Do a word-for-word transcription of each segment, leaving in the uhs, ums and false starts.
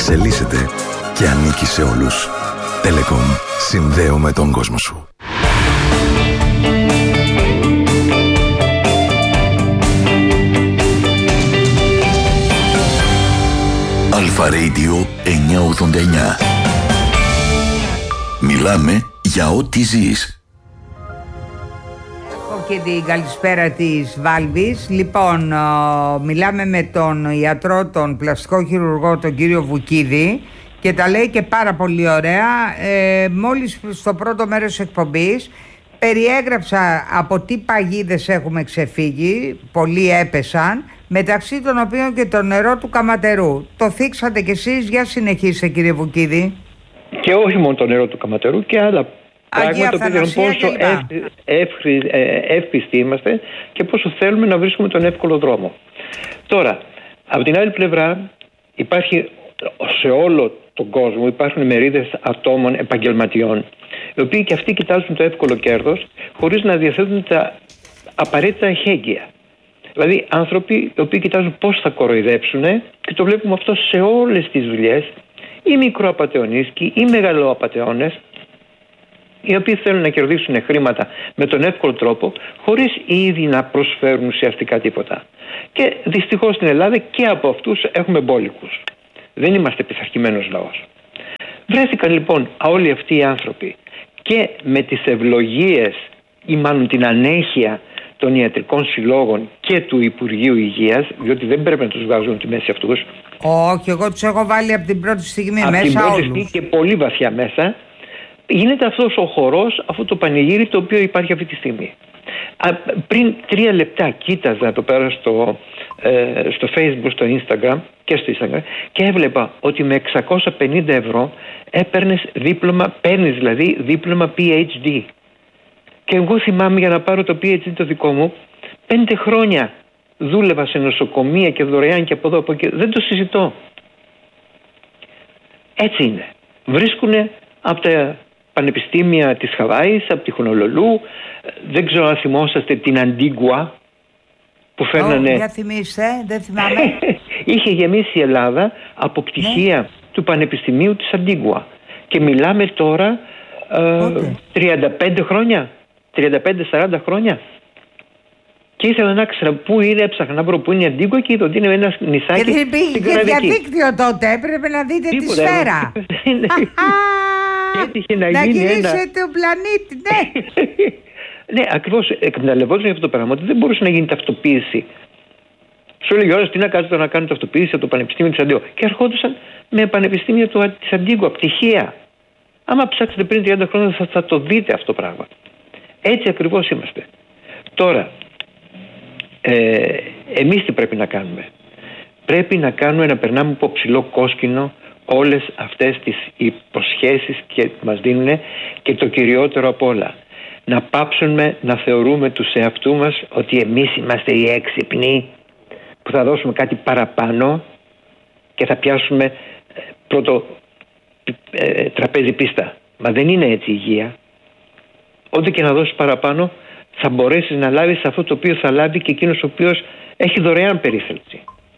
εξελίσσεται και ανήκει σε όλους. Telecom. Συνδέουμε τον κόσμο σου. Αλφα Radio εννιακόσια ογδόντα εννιά. Μιλάμε για ό,τι ζεις. Και την καλησπέρα της Βάλβης. Λοιπόν, ο, μιλάμε με τον ιατρό, τον πλαστικό χειρουργό, τον κύριο Βουκίδη, και τα λέει και πάρα πολύ ωραία. Ε, μόλις στο πρώτο μέρος της εκπομπής περιέγραψα από τι παγίδες έχουμε ξεφύγει, πολλοί έπεσαν, μεταξύ των οποίων και το νερό του Καματερού. Το θίξατε κι εσείς, για συνεχίστε κύριε Βουκίδη. Και όχι μόνο το νερό του Καματερού και άλλα πράγματα που δείχνουν πόσο εύπιστοι είμαστε και πόσο θέλουμε να βρίσκουμε τον εύκολο δρόμο. Τώρα, από την άλλη πλευρά υπάρχει σε όλο τον κόσμο, υπάρχουν μερίδες ατόμων επαγγελματιών, οι οποίοι και αυτοί κοιτάζουν το εύκολο κέρδος χωρίς να διαθέτουν τα απαραίτητα εχέγγυα. Δηλαδή άνθρωποι οι οποίοι κοιτάζουν πώς θα κοροϊδέψουν, και το βλέπουμε αυτό σε όλες τις δουλειές, ή μικροαπατεωνίσκοι ή μεγαλοαπατεώνες, οι οποίοι θέλουν να κερδίσουν χρήματα με τον εύκολο τρόπο, χωρίς ήδη να προσφέρουν ουσιαστικά τίποτα. Και δυστυχώς στην Ελλάδα και από αυτούς έχουμε μπόλικους. Δεν είμαστε πειθαρχημένος λαός. Βρέθηκαν λοιπόν όλοι αυτοί οι άνθρωποι και με τις ευλογίες ή μάλλον την ανέχεια των ιατρικών συλλόγων και του Υπουργείου Υγείας, διότι δεν πρέπει να τους βγάζουν τη μέση αυτούς. Όχι, εγώ τους έχω βάλει από την πρώτη στιγμή από μέσα την πρώτη όλους. στιγμή και πολύ βαθιά μέσα. Γίνεται αυτός ο χορός, αυτό το πανηγύρι το οποίο υπάρχει αυτή τη στιγμή. Α, πριν τρία λεπτά κοίταζα το πέρα στο, ε, στο Facebook, στο Instagram και στο Instagram και έβλεπα ότι με εξακόσια πενήντα ευρώ έπαιρνες δίπλωμα, παίρνεις δηλαδή δίπλωμα πι έιτς ντι. Και εγώ θυμάμαι, για να πάρω το πι έιτς ντι το δικό μου, πέντε χρόνια δούλευα σε νοσοκομεία και δωρεάν και από εδώ από εκεί. Δεν το συζητώ. Έτσι είναι. Βρίσκουνε από τα πανεπιστήμια της Χαβάης, από τη Χονολολού, δεν ξέρω αν θυμόσαστε την Αντίγκουα που φέρνανε... Oh, για θυμίστε, δεν θυμάμαι. Είχε γεμίσει η Ελλάδα από πτυχία ναι. του Πανεπιστημίου της Αντίγκουα. Και μιλάμε τώρα ε, τριάντα πέντε χρόνια, τριάντα πέντε σαράντα χρόνια. Και ήθελα να ξέρω πού είναι, έψαχνα να βρω πού είναι η Αντίγκουα και είδα ότι είναι ένα νησάκι. Και δεν υπήρχε και διαδίκτυο τότε, έπρεπε να δείτε Τίποτε, τη σφαίρα. Έτυχε να, να γίνει γυρίσετε ένα... τον πλανήτη, ναι. Ναι, ακριβώς εκμεταλλευόταν για αυτό το πράγμα, ότι δεν μπορούσε να γίνει ταυτοποίηση. Σου έλεγε ώρα τι να κάνετε να κάνουν ταυτοποίηση από το Πανεπιστήμιο της Αντίγκουα. Και ερχόντουσαν με πανεπιστήμια της Αντίγκουα, πτυχία. Άμα ψάξετε πριν τριάντα χρόνια θα, θα το δείτε αυτό το πράγμα. Έτσι ακριβώς είμαστε. Τώρα, ε, εμείς τι πρέπει να κάνουμε? Πρέπει να κάνουμε να περνάμε από ψηλό κόσκινο όλες αυτές τις υποσχέσεις και μας δίνουν, και το κυριότερο απ' όλα, να πάψουμε να θεωρούμε τους εαυτούς μας ότι εμείς είμαστε οι έξυπνοι που θα δώσουμε κάτι παραπάνω και θα πιάσουμε πρώτο ε, τραπέζι πίστα. Μα δεν είναι έτσι η υγεία. Ό,τι και να δώσεις παραπάνω θα μπορέσεις να λάβεις αυτό το οποίο θα λάβει και εκείνος ο οποίος έχει δωρεάν περίθαλψη.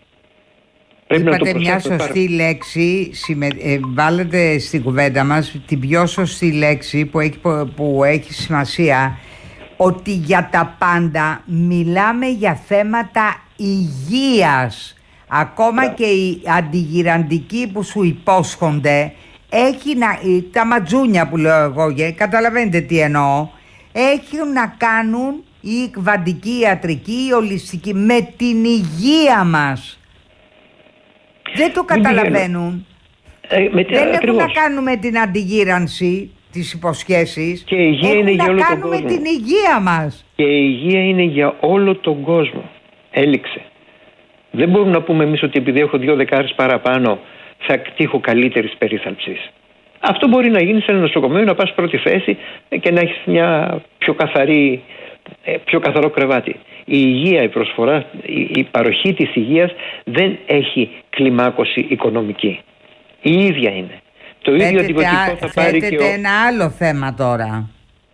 Είπατε μια σωστή λέξη, συμμε... ε, βάλετε στην κουβέντα μας την πιο σωστή λέξη που έχει, που έχει σημασία, ότι για τα πάντα μιλάμε για θέματα υγείας. Ακόμα yeah. και οι αντιγυραντικοί που σου υπόσχονται, έχει να, τα ματζούνια που λέω εγώ, καταλαβαίνετε τι εννοώ, έχουν να κάνουν η κβαντική ιατρική, η ολιστική, με την υγεία μας. Δεν το καταλαβαίνουν. Ε, με, δεν ακριβώς. Έχουν να κάνουν με την αντιγύρανση, τις υποσχέσεις. Και η υγεία έχουν είναι για να όλο κάνουν τον με κόσμο. την υγεία μας. Και η υγεία είναι για όλο τον κόσμο. Έληξε. Δεν μπορούμε να πούμε εμείς ότι επειδή έχω δύο δεκάρες παραπάνω θα τύχω καλύτερης περίθαλψης. Αυτό μπορεί να γίνει σε ένα νοσοκομείο, να πας πρώτη θέση και να έχεις μια πιο καθαρή, πιο καθαρό κρεβάτι. Η υγεία, η προσφορά, η παροχή της υγείας δεν έχει κλιμάκωση οικονομική. Η ίδια είναι. Το ίδιο θέτετε, αντιβοτικό θα πάρει και ο... ένα άλλο θέμα τώρα.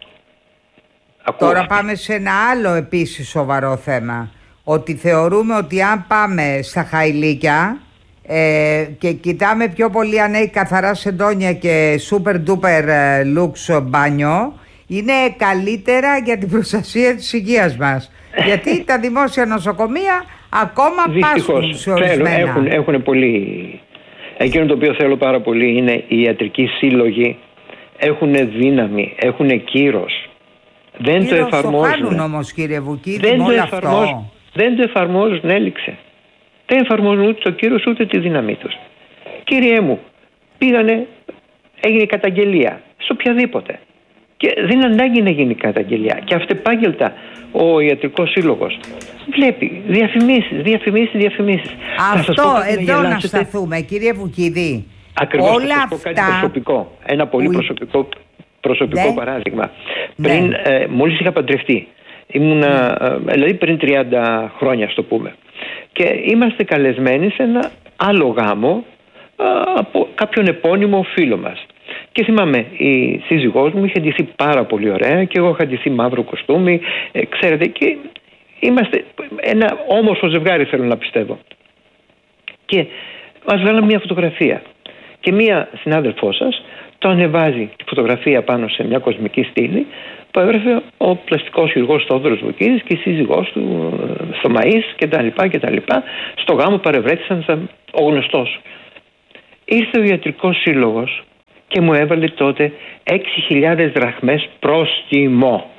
Ακούω. Τώρα πάμε σε ένα άλλο επίσης σοβαρό θέμα. Ότι θεωρούμε ότι αν πάμε στα Χαϊλίκια, ε, και κοιτάμε πιο πολύ αν έχει καθαρά σεντόνια και super duper lux μπάνιο, είναι καλύτερα για την προστασία της υγείας μας. Γιατί τα δημόσια νοσοκομεία ακόμα πάσχουν σε ορισμένα. Έχουν, έχουν πολύ... Εκείνο το οποίο θέλω πάρα πολύ είναι οι ιατρικοί σύλλογοι έχουν δύναμη, έχουν κύρος. Δεν κύρος το εφαρμόζουν. Το κάνουν όμως, κύριε Βουκίδη, δεν με το όλο εφαρμόζουν. αυτό. Δεν το εφαρμόζουν, έληξε. Δεν εφαρμόζουν ούτε το κύρος ούτε τη δύναμή τους. Κύριέ μου, πήγανε, έγινε καταγγελία σε οποιαδήποτε. Και δεν ανάγκη να γίνει καταγγελία. Και αυτεπάγγελτα ο ιατρικός σύλλογος βλέπει διαφημίσεις, διαφημίσεις, διαφημίσεις. Αυτό εδώ να σταθούμε, κύριε Βουκίδη. Ακριβώς, όλα θα σας πω κάτι προσωπικό. Ένα πολύ που... προσωπικό, προσωπικό ναι. παράδειγμα. Ναι. Πριν, ε, μόλις είχα παντρευτεί, ήμουνα, ναι. ε, δηλαδή πριν τριάντα χρόνια, ας το πούμε. Και είμαστε καλεσμένοι σε ένα άλλο γάμο ε, από κάποιον επώνυμο φίλο μας. Και θυμάμαι, η σύζυγός μου είχε ντυθεί πάρα πολύ ωραία και εγώ είχα ντυθεί μαύρο κοστούμι, ε, ξέρετε, και είμαστε ένα όμορφο ζευγάρι, θέλω να πιστεύω. Και μας βγάλαμε μια φωτογραφία και μια συνάδελφό σας το ανεβάζει τη φωτογραφία πάνω σε μια κοσμική στήλη που έγραφε ο πλαστικός χειρουργός Θόδωρος Βουκίδης και η σύζυγός του στο Μαΐς κτλ. Στο γάμο παρευρέθησαν σαν ο γνωστός. Ήρθε ο ιατρικός σύλλογος και μου έβαλε τότε έξι χιλιάδες δραχμές πρόστιμο.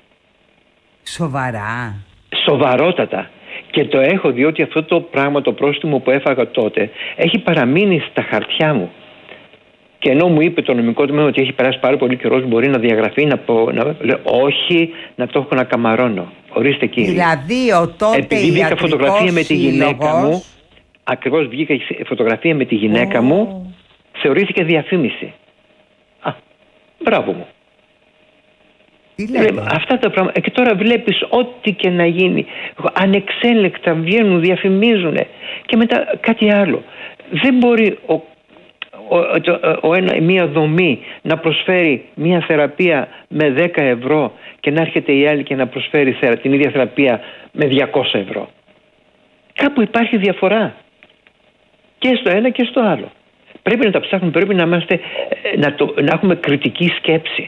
Σοβαρά? Σοβαρότατα. Και το έχω διότι αυτό το πράγμα, το πρόστιμο που έφαγα τότε, έχει παραμείνει στα χαρτιά μου. Και ενώ μου είπε το νομικό τμήμα ότι έχει περάσει πάρα πολύ καιρός, μπορεί να διαγραφεί, να πω, να λέω, όχι, να το έχω να καμαρώνω. Ορίστε κύριε. Δηλαδή ο τότε επειδή βγήκα φωτογραφία με τη γυναίκα μου, ακριβώς βγήκα φωτογραφία με τη γυναίκα oh. μου, θεωρήθηκε διαφήμιση. Α, μπράβο μου. Τι λέτε? Αυτά τα πράγματα. Και τώρα βλέπεις ό,τι και να γίνει. Ανεξέλεκτα βγαίνουν, διαφημίζουν. Και μετά κάτι άλλο. Δεν μπορεί ο, ο, ο, ο, ένα, μία δομή να προσφέρει μία θεραπεία με δέκα ευρώ και να έρχεται η άλλη και να προσφέρει την ίδια θεραπεία με διακόσια ευρώ. Κάπου υπάρχει διαφορά. Και στο ένα και στο άλλο. Πρέπει να τα ψάχνουμε, πρέπει να, είμαστε, να, το, να έχουμε κριτική σκέψη.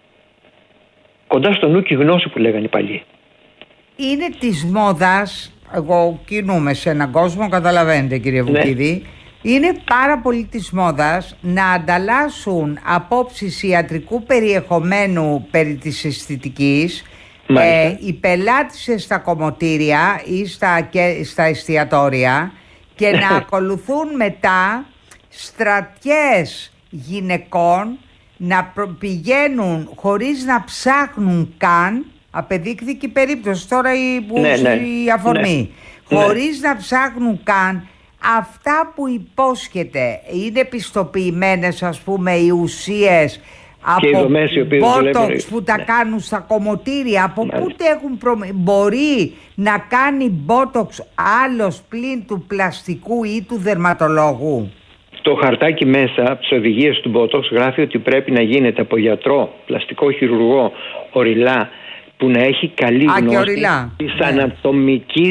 Κοντά στο νου και η γνώση που λέγανε οι παλιοί. Είναι της μόδας, εγώ κινούμαι σε έναν κόσμο, καταλαβαίνετε κύριε Βουκίδη, ναι. Είναι πάρα πολύ της μόδας να ανταλλάσσουν απόψεις ιατρικού περιεχομένου περί της αισθητικής ε, οι πελάτησες στα κομμωτήρια ή στα, και, στα εστιατόρια και να ακολουθούν μετά στρατιές γυναικών να πηγαίνουν χωρίς να ψάχνουν καν, απεδείχθηκε η περίπτωση τώρα η, που, ναι, ναι, η αφορμή, ναι, χωρίς ναι. να ψάχνουν καν αυτά που υπόσχεται. Είναι πιστοποιημένες, ας πούμε, οι ουσίες από μπότοξ που τα ναι. κάνουν στα κομμωτήρια, από ναι. πού έχουν προ... μπορεί να κάνει μπότοξ άλλος πλην του πλαστικού ή του δερματολόγου? Το χαρτάκι μέσα από τις οδηγίες του Botox γράφει ότι πρέπει να γίνεται από γιατρό, πλαστικό χειρουργό, οριλά, που να έχει καλή Α, γνώση της ναι. ανατομικής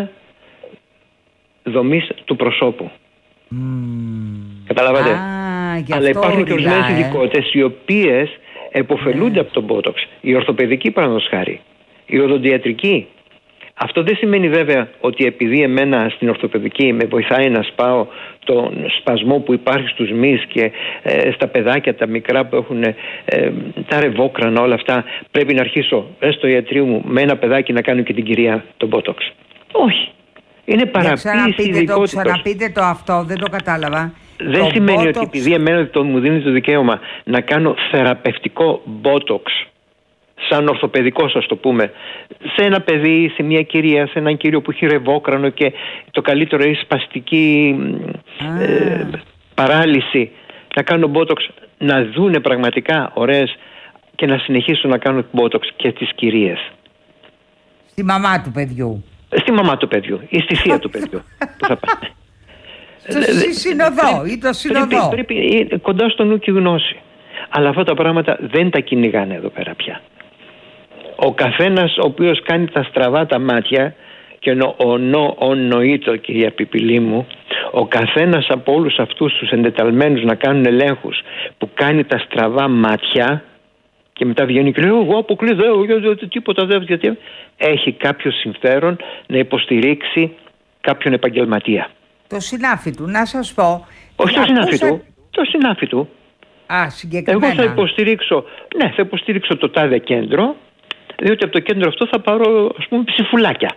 δομής του προσώπου. Mm. Καταλαβαίνετε. Α, αλλά υπάρχουν και ορισμένες ειδικότητες οι οποίες επωφελούνται yeah. από τον Botox. Η ορθοπαιδική, παραδείγματος χάρη, η οδοντιατρική. Αυτό δεν σημαίνει βέβαια ότι επειδή εμένα στην ορθοπαιδική με βοηθάει να σπάω τον σπασμό που υπάρχει στους μυς και ε, στα παιδάκια τα μικρά που έχουν ε, τα ρεβόκρανα, όλα αυτά, πρέπει να αρχίσω ε, στο ιατρείο μου με ένα παιδάκι να κάνω και την κυρία τον Botox. Όχι. Είναι παραποίηση ειδικότητας. Ξαναπείτε το αυτό, δεν το κατάλαβα. Δεν το σημαίνει Botox... ότι επειδή εμένα το, μου δίνει το δικαίωμα να κάνω θεραπευτικό Botox, σαν ορθοπαιδικός, ας το πούμε, σε ένα παιδί, σε μια κυρία, σε έναν κύριο που έχει ρεβόκρανο και το καλύτερο είναι σπαστική ε, παράλυση, να κάνω Botox, να δούνε πραγματικά ωραίες και να συνεχίσουν να κάνουν Botox και τις κυρίες. Στη μαμά του παιδιού. Στη μαμά του παιδιού ή στη θεία του παιδιού. Που θα πάνε. Στη συνοδό ή το συνοδό. Πρέπει, πρέπει κοντά στο νου και η γνώση. Αλλά αυτά τα πράγματα δεν τα κυνηγάνε εδώ πέρα πια. Ο καθένας ο οποίος κάνει τα στραβά τα μάτια και ο νο ονοήτο, κυρία Πιπηλή μου, ο καθένας από όλους αυτούς τους εντεταλμένους να κάνουν ελέγχους που κάνει τα στραβά μάτια και μετά βγαίνει και λέει εγώ αποκλείω τίποτα δεν, γιατί έχει κάποιο συμφέρον να υποστηρίξει κάποιον επαγγελματία. Το συνάφι του, να σας πω. Όχι το συνάφι του, το συνάφι του. Α, συγκεκριμένα. Εγώ θα υποστηρίξω, ναι, θα υποστηρίξω το τάδε κέντρο, διότι από το κέντρο αυτό θα πάρω, ας πούμε, ψηφουλάκια.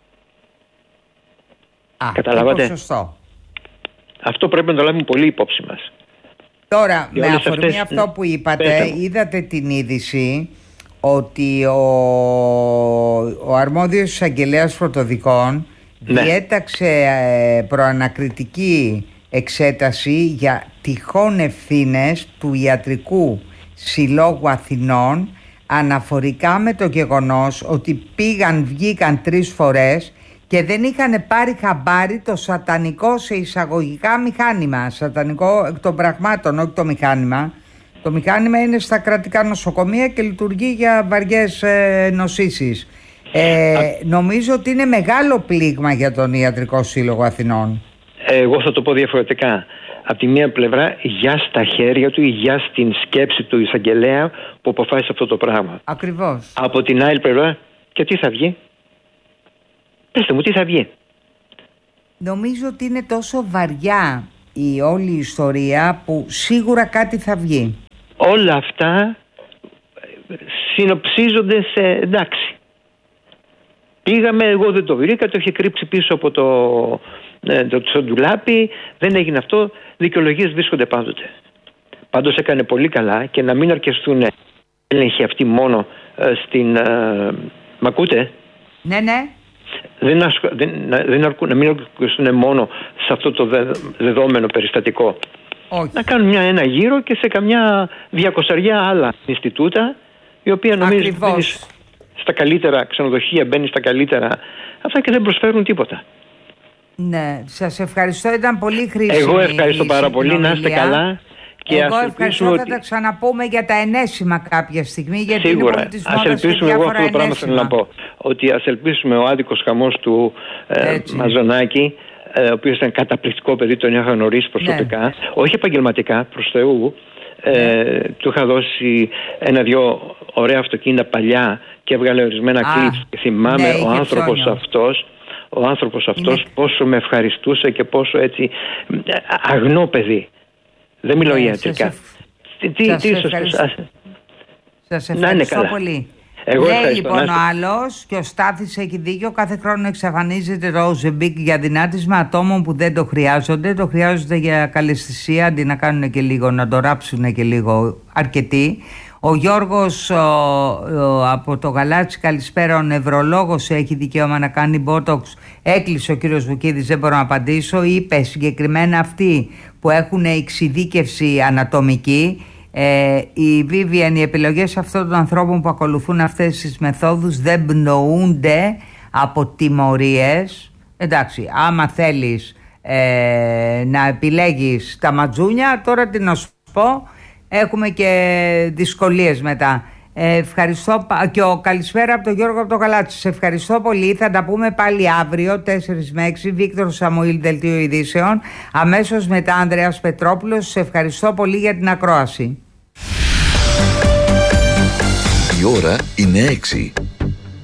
Α, καταλάβατε. Σωστό. Αυτό πρέπει να το λάβουμε πολύ υπόψη μας. Τώρα, με αφορμή αυτές, αυτό που είπατε, πέτα. είδατε την είδηση ότι ο, ο αρμόδιος εισαγγελέας πρωτοδικών ναι. διέταξε ε, προανακριτική εξέταση για τυχόν ευθύνες του Ιατρικού Συλλόγου Αθηνών αναφορικά με το γεγονός ότι πήγαν, βγήκαν τρεις φορές και δεν είχαν πάρει χαμπάρι το σατανικό σε εισαγωγικά μηχάνημα. Σατανικό εκ των πραγμάτων, όχι το μηχάνημα. Το μηχάνημα είναι στα κρατικά νοσοκομεία και λειτουργεί για βαριές ε, νοσήσεις. Ε, νομίζω ότι είναι μεγάλο πλήγμα για τον Ιατρικό Σύλλογο Αθηνών. Εγώ θα το πω διαφορετικά. Από τη μία πλευρά, γεια στα χέρια του ή γεια στην σκέψη του εισαγγελέα που αποφάσισε αυτό το πράγμα. Ακριβώς. Από την άλλη πλευρά, και τι θα βγει. Πετε μου, τι θα βγει. Νομίζω ότι είναι τόσο βαριά η όλη η ιστορία που σίγουρα κάτι θα βγει. Όλα αυτά συνοψίζονται σε εντάξει. Πήγαμε, εγώ δεν το βρήκα, το είχε κρύψει πίσω από το, το, το ντουλάπι, δεν έγινε αυτό, δικαιολογίες βρίσκονται πάντοτε. Πάντως έκανε πολύ καλά και να μην αρκεστούν έλεγχοι αυτοί μόνο ε, στην... Ε, μ' ακούτε? Ναι, ναι. Δεν, ασχ... δεν, δεν αρκούν, να μην αρκεστούν μόνο σε αυτό το δε, δεδόμενο περιστατικό. Όχι. Να κάνουν μια, ένα γύρο και σε καμιά διακοσαριά άλλα Ινστιτούτα, η οποία νομίζω μπαίνει στα καλύτερα ξενοδοχεία, μπαίνει στα καλύτερα αυτά και δεν προσφέρουν τίποτα. Ναι, σας ευχαριστώ, ήταν πολύ χρήσιμη. Εγώ ευχαριστώ πάρα πολύ, να είστε καλά. Και εγώ ευχαριστώ, ότι... θα τα ξαναπούμε για τα ενέσιμα κάποια στιγμή, γιατί σίγουρα. Είναι πολιτισμός. Ας ελπίσουμε, εγώ αυτό το πράγμα θέλω να πω, ότι ας ελπίσουμε ο άδικος χαμός του ε, Μαζονάκη, ε, ο οποίος ήταν καταπληκτικό παιδί, τον είχα γνωρίσει προσωπικά, ναι. όχι επαγγελματικά, προς Θεού, ε, ναι. του είχα δώσει ένα-δυο ωραία αυτοκίνητα παλιά και έβγαλε ορισμένα κλιπς και θυμάμαι ναι, ο άνθρωπος φιόνιο. αυτός ο άνθρωπος αυτός είναι... πόσο με ευχαριστούσε και πόσο έτσι αγνό παιδί. Δεν μιλάω ιατρικά. Σας ευχαριστώ πολύ. Εγώ λέει λοιπόν ο άλλος, και ο Στάθης έχει δίκιο, κάθε χρόνο εξαφανίζεται το Ozempic για δυνάτισμα ατόμων που δεν το χρειάζονται. Το χρειάζονται για καλαισθησία, αντί να κάνουν και λίγο, να το ράψουν και λίγο αρκετοί. Ο Γιώργος ο, ο, από το Γαλάτσι, καλησπέρα, ο νευρολόγος έχει δικαίωμα να κάνει μπότοξ. Έκλεισε ο κύριος Βουκίδης, δεν μπορώ να απαντήσω. Είπε συγκεκριμένα αυτοί που έχουν εξειδίκευση ανατομική. Ε, η Βίβιαν, οι επιλογές αυτών των ανθρώπων που ακολουθούν αυτές τις μεθόδους δεν πνοούνται από τιμωρίες. Εντάξει, άμα θέλεις ε, να επιλέγεις τα ματζούνια, τώρα τι να σου πω, έχουμε και δυσκολίες μετά. Ε, ευχαριστώ και ο καλησπέρα από τον Γιώργο από το Γαλάτσι. Σε ευχαριστώ πολύ. Θα τα πούμε πάλι αύριο τέσσερα με έξι. Βίκτορ Σαμουήλ, Δελτίο Ειδήσεων. Αμέσως μετά Ανδρέας Πετρόπουλος. Σε ευχαριστώ πολύ για την ακρόαση. Η ώρα είναι έξι.